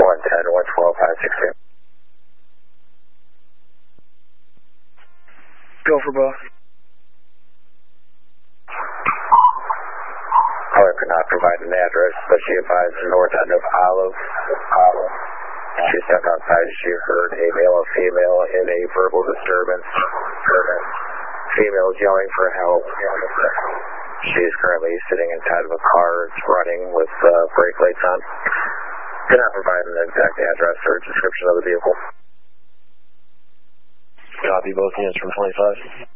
110, 112, 562. Go for both. Caller could not provide an address, but she advised north end of Olive. She stepped outside. She heard a male and female in a verbal disturbance. Female is yelling for help. She is currently sitting inside of a car. It's running with brake lights on. Could not provide an exact address or description of the vehicle. Copy both units from 25.